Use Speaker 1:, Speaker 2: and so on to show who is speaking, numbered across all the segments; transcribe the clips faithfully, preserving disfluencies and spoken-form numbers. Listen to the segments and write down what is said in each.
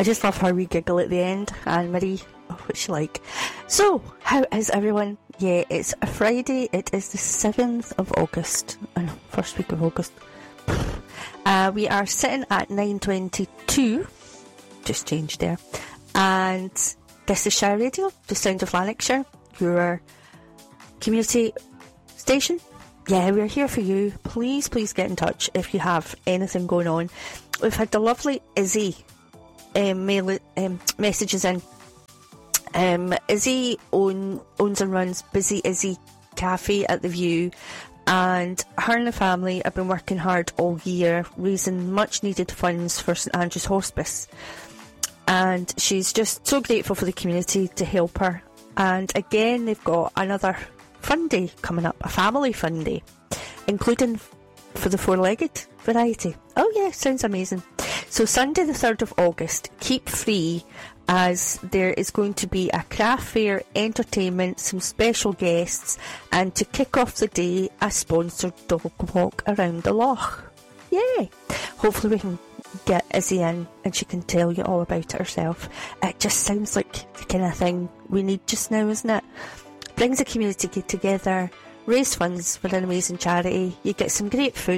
Speaker 1: I just love how we giggle at the end. Anne Marie, oh, what's she like? So, how is everyone? Yeah, it's a Friday. It is the seventh of August. I know, first week of August. Uh, we are sitting at nine twenty-two. Just changed there. And this is Shire Radio, the sound of Lanarkshire, your community station. Yeah, we're here for you. Please, please get in touch if you have anything going on. We've had the lovely Izzy um, mail, um, messages in. Um, Izzy own, owns and runs Busy Izzy Cafe at the View, and her and the family have been working hard all year, raising much needed funds for St Andrew's Hospice. And she's just so grateful for the community to help her. And again, they've got another fun day coming up, a family fun day, including for the four-legged variety. Oh yeah, sounds amazing. So Sunday the third of August, keep free, as there is going to be a craft fair, entertainment, some special guests, and to kick off the day, a sponsored dog walk around the loch. Yay! Hopefully we can get Izzy in and she can tell you all about it herself. It just sounds like the kind of thing we need just now, isn't it? Brings the community together, raise funds for an amazing charity, you get some great food.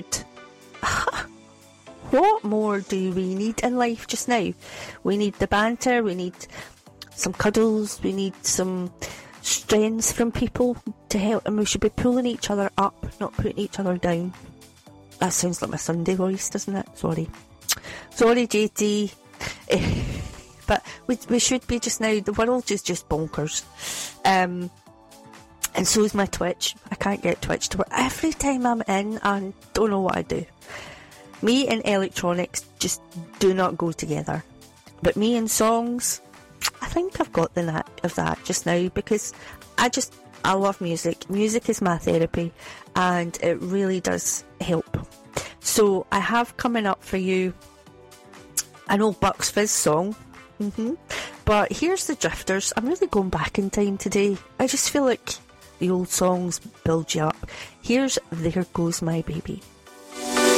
Speaker 1: What more do we need in life just now? We need the banter, we need some cuddles, we need some strength from people to help, and we should be pulling each other up, not putting each other down. That sounds like my Sunday voice, doesn't it? Sorry. Sorry, J T. But we, we should be just now. The world is just bonkers. Um... And so is my Twitch. I can't get Twitch to work. Every time I'm in, I don't know what I do. Me and electronics just do not go together. But me and songs, I think I've got the knack of that just now, because I just, I love music. Music is my therapy, and it really does help. So I have coming up for you an old Bucks Fizz song. Mm-hmm. But here's the Drifters. I'm really going back in time today. I just feel like the old songs build you up. Here's There Goes My Baby.